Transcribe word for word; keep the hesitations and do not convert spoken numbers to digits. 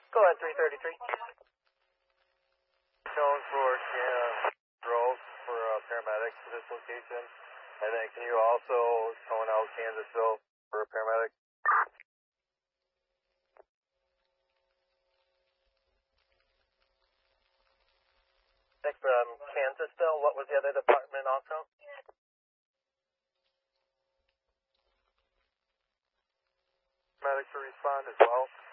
Go ahead, three thirty-three. Shown for uh, Grove for uh, paramedics to this location. And then can you also tone out Kansasville for a paramedic? Next from Kansasville, what was the other department also? Paramedics to respond as well.